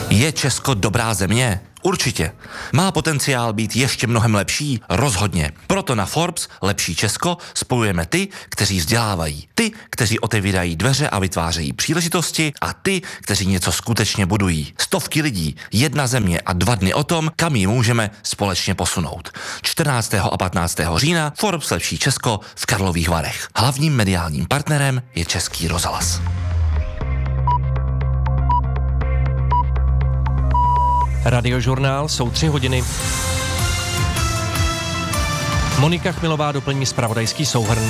Je Česko dobrá země? Určitě. Má potenciál být ještě mnohem lepší? Rozhodně. Proto na Forbes Lepší Česko spojujeme ty, kteří vzdělávají, ty, kteří otevírají dveře a vytvářejí příležitosti a ty, kteří něco skutečně budují. Stovky lidí, jedna země a 2 dny o tom, kam ji můžeme společně posunout. 14. a 15. října Forbes Lepší Česko v Karlových Varech. Hlavním mediálním partnerem je Český rozhlas. Radiožurnál, jsou 3 hodiny. Monika Chmilová doplní zpravodajský souhrn.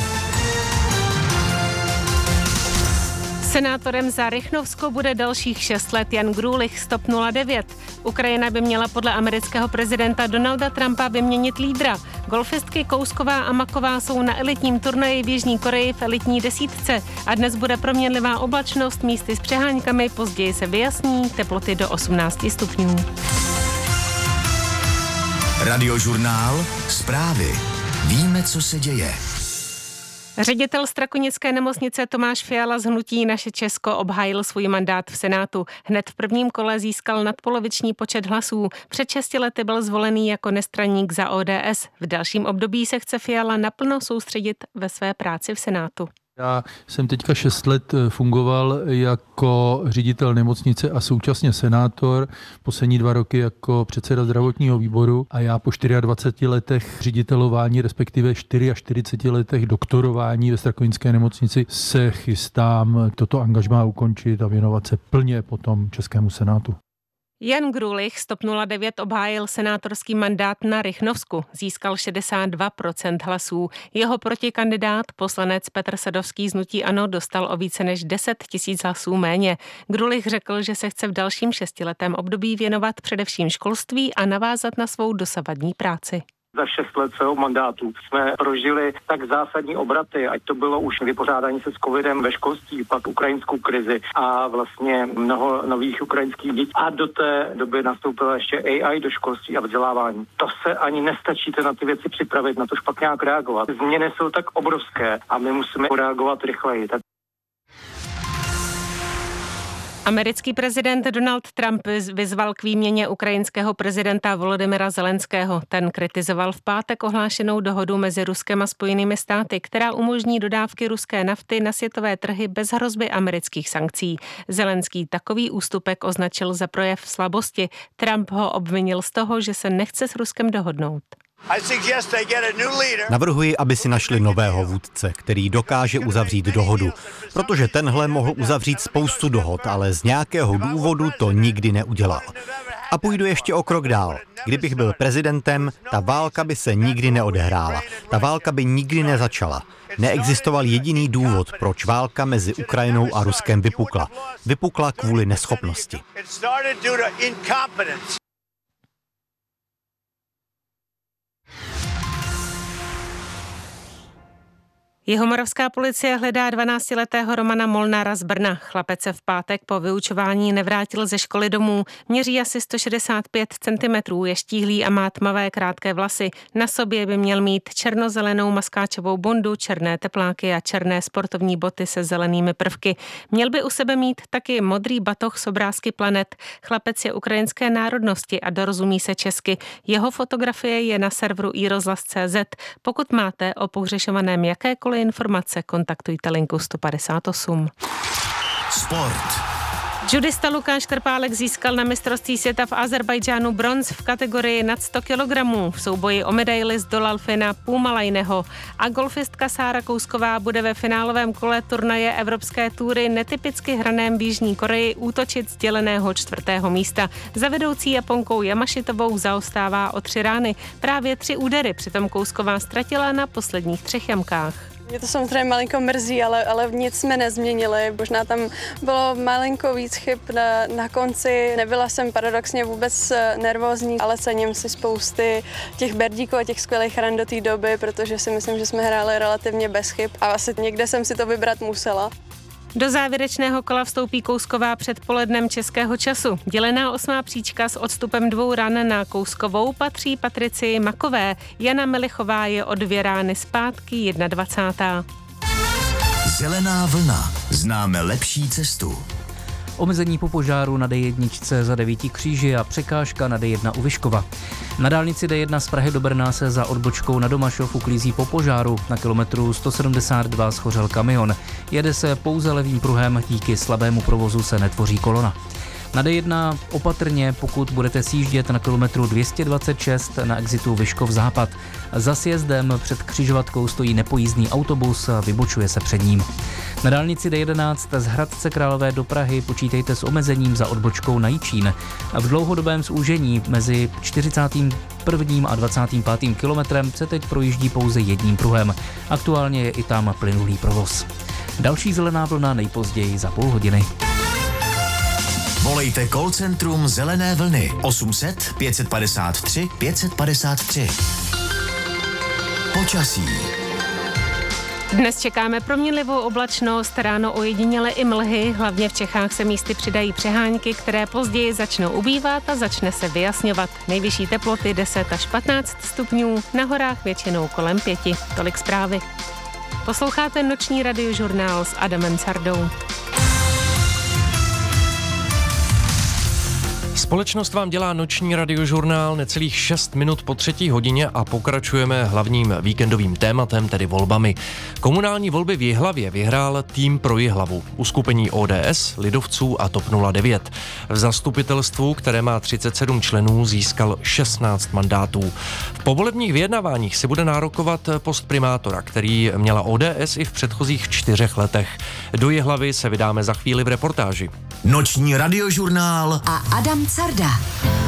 Senátorem za Rychnovsko bude dalších 6 let Jan Grulich z TOP 09. Ukrajina by měla podle amerického prezidenta Donalda Trumpa vyměnit lídra. Golfistky Kousková a Maková jsou na elitním turnaji v Jižní Koreji v elitní 10 a dnes bude proměnlivá oblačnost, místy s přeháňkami, později se vyjasní, teploty do 18 stupňů. Radiožurnál, zprávy. Víme, co se děje. Ředitel Strakonické nemocnice Tomáš Fiala z hnutí Naše Česko obhájil svůj mandát v Senátu. Hned v prvním kole získal nadpoloviční počet hlasů. Před 6 lety byl zvolený jako nestraník za ODS. V dalším období se chce Fiala naplno soustředit ve své práci v Senátu. Já jsem teďka 6 let fungoval jako ředitel nemocnice a současně senátor, poslední 2 roky jako předseda zdravotního výboru a já po 24 letech ředitelování, respektive 44 letech doktorování ve Strakonické nemocnici se chystám toto angažmá ukončit a věnovat se plně potom Českému senátu. Jan Grulich z TOP 09 obhájil senátorský mandát na Rychnovsku. Získal 62% hlasů. Jeho protikandidát, poslanec Petr Sadovský z hnutí ANO, dostal o více než 10 000 hlasů méně. Grulich řekl, že se chce v dalším 6letém období věnovat především školství a navázat na svou dosavadní práci. Za 6 let svého mandátu jsme prožili tak zásadní obraty, ať to bylo už vypořádání se s covidem ve školství, pak ukrajinskou krizi a vlastně mnoho nových ukrajinských dětí. A do té doby nastoupila ještě AI do školství a vzdělávání. To se ani nestačíte na ty věci připravit, na to špak nějak reagovat. Změny jsou tak obrovské a my musíme reagovat rychleji. Americký prezident Donald Trump vyzval k výměně ukrajinského prezidenta Volodymyra Zelenského. Ten kritizoval v pátek ohlášenou dohodu mezi Ruskem a Spojenými státy, která umožní dodávky ruské nafty na světové trhy bez hrozby amerických sankcí. Zelenský takový ústupek označil za projev slabosti. Trump ho obvinil z toho, že se nechce s Ruskem dohodnout. Navrhuji, aby si našli nového vůdce, který dokáže uzavřít dohodu, protože tenhle mohl uzavřít spoustu dohod, ale z nějakého důvodu to nikdy neudělal. A půjdu ještě o krok dál. Kdybych byl prezidentem, ta válka by se nikdy neodehrála. Ta válka by nikdy nezačala. Neexistoval jediný důvod, proč válka mezi Ukrajinou a Ruskem vypukla. Vypukla kvůli neschopnosti. Jihomoravská policie hledá 12letého Romana Molnára z Brna. Chlapec se v pátek po vyučování nevrátil ze školy domů. Měří asi 165 cm, je štíhlý a má tmavé krátké vlasy. Na sobě by měl mít černozelenou maskáčovou bundu, černé tepláky a černé sportovní boty se zelenými prvky. Měl by u sebe mít taky modrý batoh s obrázky planet. Chlapec je ukrajinské národnosti a dorozumí se česky. Jeho fotografie je na serveru iRozhlas.cz. Pokud máte o pohřešovaném jakékoliv informace, kontaktujte linku 158. Sport. Judista Lukáš Krpálek získal na mistrovství světa v Azerbajdžánu bronz v kategorii nad 100 kg. V souboji o medaili zdolal Fina Pumalajneho a golfistka Sára Kousková bude ve finálovém kole turnaje Evropské túry netypicky hraném v Jižní Koreji útočit z děleného 4. místa. Za vedoucí Japonkou Yamašitovou zaostává o 3 rány. Právě 3 údery přitom Kousková ztratila na posledních 3 jamkách. Mě to samozřejmě malinko mrzí, ale nic jsme nezměnili. Možná tam bylo malinko víc chyb na konci. Nebyla jsem paradoxně vůbec nervózní, ale cením si spousty těch berdíků a těch skvělých ran do té doby, protože si myslím, že jsme hráli relativně bez chyb a asi někde jsem si to vybrat musela. Do závěrečného kola vstoupí Kousková před polednem českého času. Dělená 8. příčka s odstupem 2 ran na Kouskovou patří Patricii Makové. Jana Melichová je o 2 rány zpátky 21. Zelená vlna. Známe lepší cestu. Omezení po požáru na D1 za 9 Kříži a překážka na D1 u Vyškova. Na dálnici D1 z Prahy do Brna se za odbočkou na Domašov uklízí po požáru. Na kilometru 172 schořel kamion. Jede se pouze levým pruhem, díky slabému provozu se netvoří kolona. Na D1 opatrně, pokud budete sjíždět na kilometru 226 na exitu Vyškov západ. Za sjezdem před křižovatkou stojí nepojízdný autobus a vybočuje se před ním. Na dálnici D11 z Hradce Králové do Prahy počítejte s omezením za odbočkou na Jičín. V dlouhodobém zúžení mezi 41. a 25. kilometrem se teď projíždí pouze jedním pruhem. Aktuálně je i tam plynulý provoz. Další zelená vlna nejpozději za půl hodiny. Volejte call centrum Zelené vlny 800 553 553. Počasí. Dnes čekáme proměnlivou oblačnost, ráno ojediněle i mlhy, hlavně v Čechách se místy přidají přehánky, které později začnou ubývat a začne se vyjasňovat. Nejvyšší teploty 10 až 15 stupňů, na horách většinou kolem 5. Tolik zprávy. Posloucháte noční radiožurnál s Adamem Cardou. Společnost vám dělá noční radiožurnál necelých 6 minut po 3. hodině a pokračujeme hlavním víkendovým tématem, tedy volbami. Komunální volby v Jihlavě vyhrál tým pro Jihlavu, uskupení ODS, lidovců a TOP 09. V zastupitelstvu, které má 37 členů, získal 16 mandátů. V povolebních vyjednáváních si bude nárokovat post primátora, který měla ODS i v předchozích 4 letech. Do Jihlavy se vydáme za chvíli v reportáži. Noční radiožurnál a Adam Carda.